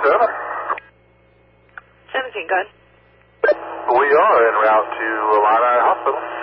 17, go ahead. We are en route to Illini Hospital.